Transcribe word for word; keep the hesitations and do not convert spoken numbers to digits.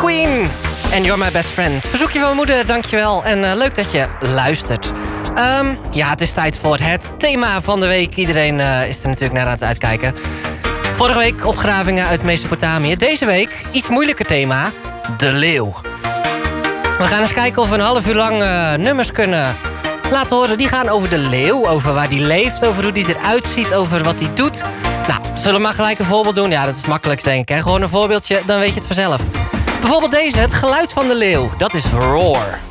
Queen en You're My Best Friend. Verzoekje van mijn moeder, dankjewel. En uh, leuk dat je luistert. Um, ja, het is tijd voor het thema van de week. Iedereen uh, is er natuurlijk naar aan het uitkijken. Vorige week opgravingen uit Mesopotamië. Deze week iets moeilijker thema. De leeuw. We gaan eens kijken of we een half uur lang uh, nummers kunnen laten horen. Die gaan over de leeuw, over waar die leeft, over hoe die eruit ziet, over wat hij doet. Nou, zullen we maar gelijk een voorbeeld doen? Ja, dat is het makkelijkst, denk ik. Hè? Gewoon een voorbeeldje, dan weet je het vanzelf. Bijvoorbeeld deze, het geluid van de leeuw. Dat is roar.